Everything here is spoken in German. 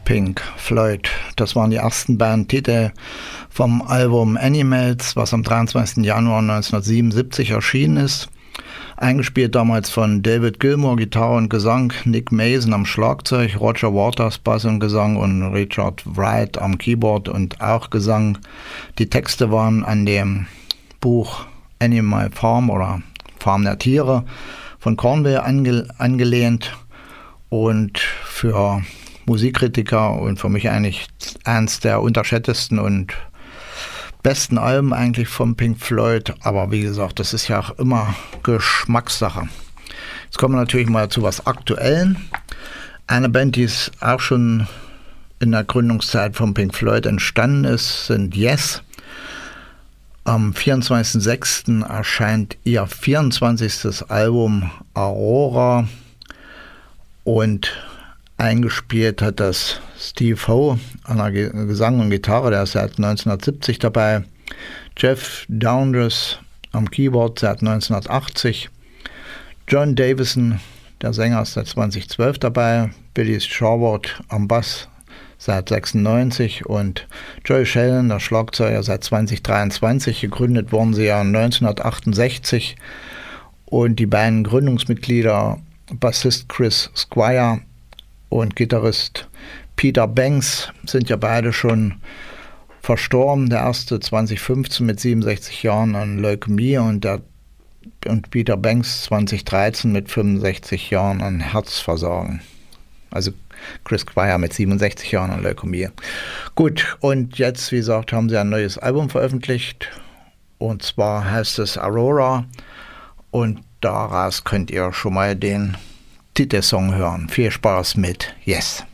Pink Floyd. Das waren die ersten Bandtitel vom Album Animals, was am 23. Januar 1977 erschienen ist. Eingespielt damals von David Gilmour, Gitarre und Gesang, Nick Mason am Schlagzeug, Roger Waters Bass und Gesang und Richard Wright am Keyboard und auch Gesang. Die Texte waren an dem Buch Animal Farm oder Farm der Tiere von Cornwell angelehnt und für Musikkritiker und für mich eigentlich eins der unterschätztesten und besten Alben eigentlich von Pink Floyd, aber wie gesagt, das ist ja auch immer Geschmackssache. Jetzt kommen wir natürlich mal zu was Aktuellen. Eine Band, die es auch schon in der Gründungszeit von Pink Floyd entstanden ist, sind Yes. Am 24.06. erscheint ihr 24. Album Aurora und eingespielt hat das Steve Howe an der Gesang und Gitarre, der ist seit 1970 dabei. Jeff Downes am Keyboard seit 1980. John Davison, der Sänger, ist seit 2012 dabei. Billy Sherwood am Bass seit 96 und Joey Sheldon, der Schlagzeuger, seit 2023. Gegründet wurden sie ja 1968 und die beiden Gründungsmitglieder, Bassist Chris Squire und Gitarrist Peter Banks, sind ja beide schon verstorben. Der erste 2015 mit 67 Jahren an Leukämie und Peter Banks 2013 mit 65 Jahren an Herzversagen. Also Chris Squire mit 67 Jahren an Leukämie. Gut, und jetzt, wie gesagt, haben sie ein neues Album veröffentlicht. Und zwar heißt es Aurora. Und daraus könnt ihr schon mal den Titelsong hören. Viel Spaß mit Yes.